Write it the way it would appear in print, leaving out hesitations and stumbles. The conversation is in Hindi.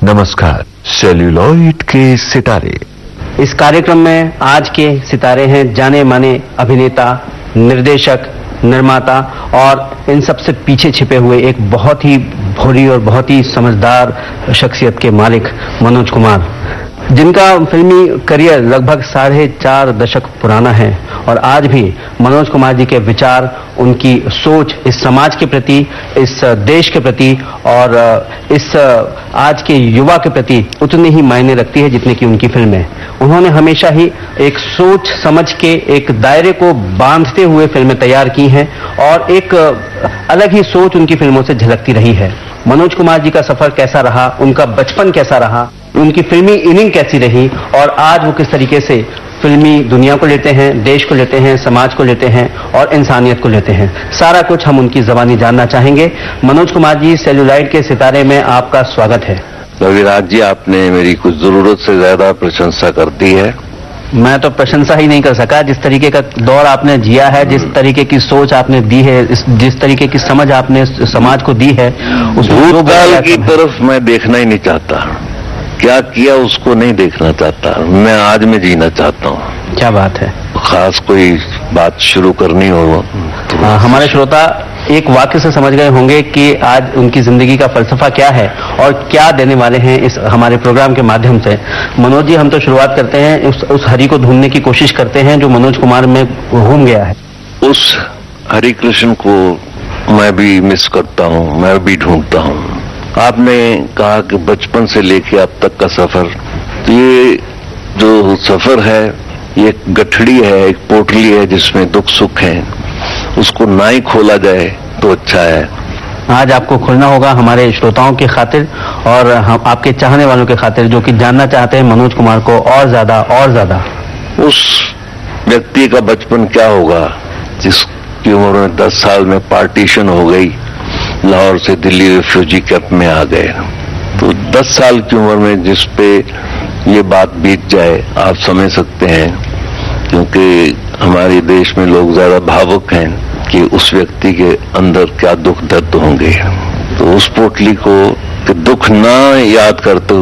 नमस्कार। सेल्यूलॉइड के सितारे। इस कार्यक्रम में आज के सितारे हैं जाने माने अभिनेता, निर्देशक, निर्माता और इन सबसे पीछे छिपे हुए एक बहुत ही भोली और बहुत ही समझदार शख्सियत के मालिक मनोज कुमार, जिनका फिल्मी करियर लगभग 4.5 दशक पुराना है और आज भी मनोज कुमार जी के विचार, उनकी सोच इस समाज के प्रति, इस देश के प्रति और इस आज के युवा के प्रति उतने ही मायने रखती है जितने कि उनकी फिल्में। उन्होंने हमेशा ही एक सोच समझ के एक दायरे को बांधते हुए फिल्में तैयार की हैं और एक अलग ही सोच उनकी फिल्मों से झलकती रही है। मनोज कुमार जी का सफर कैसा रहा, उनका बचपन कैसा रहा, उनकी फिल्मी इनिंग कैसी रही और आज वो किस तरीके से फिल्मी दुनिया को लेते हैं, देश को लेते हैं, समाज को लेते हैं और इंसानियत को लेते हैं, सारा कुछ हम उनकी ज़बानी जानना चाहेंगे। मनोज कुमार जी, सेल्यूलॉइड के सितारे में आपका स्वागत है। रविराज जी, आपने मेरी कुछ जरूरत से ज्यादा प्रशंसा कर दी है। मैं तो प्रशंसा ही नहीं कर सका। जिस तरीके का दौर आपने जिया है, जिस तरीके की सोच आपने दी है, जिस तरीके की समझ आपने समाज को दी है, उसमें भूतकाल की तरफ मैं देखना ही नहीं चाहता। क्या किया उसको नहीं देखना चाहता, मैं आज में जीना चाहता हूँ। क्या बात है। खास कोई बात शुरू करनी हो तो हमारे श्रोता एक वाक्य से समझ गए होंगे कि आज उनकी जिंदगी का फलसफा क्या है और क्या देने वाले हैं इस हमारे प्रोग्राम के माध्यम से। मनोज जी, हम तो शुरुआत करते हैं, उस हरि को ढूंढने की कोशिश करते हैं जो मनोज कुमार में घूम गया है। उस हरि कृष्ण को मैं भी मिस करता हूँ, मैं भी ढूंढता हूँ। आपने कहा कि बचपन से लेके अब तक का सफर, तो ये जो सफर है ये एक गठड़ी है, एक पोटली है जिसमें दुख सुख है, उसको ना ही खोला जाए तो अच्छा है। आज आपको खोलना होगा हमारे श्रोताओं की खातिर और हम आपके चाहने वालों के खातिर जो कि जानना चाहते हैं मनोज कुमार को और ज्यादा। उस व्यक्ति का बचपन क्या होगा जिसकी उम्र में 10 साल में पार्टीशन हो गई, लाहौर से दिल्ली रिफ्यूजी कैंप में आ गए। तो 10 साल की उम्र में जिस पे ये बात बीत जाए, आप समझ सकते हैं, क्योंकि हमारे देश में लोग ज्यादा भावुक हैं कि उस व्यक्ति के अंदर क्या दुख दर्द होंगे। तो उस पोटली को दुख ना याद करते